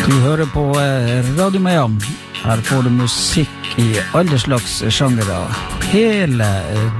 Du hører på Radio Miami. Her får du musikk i alle slags sjangere hele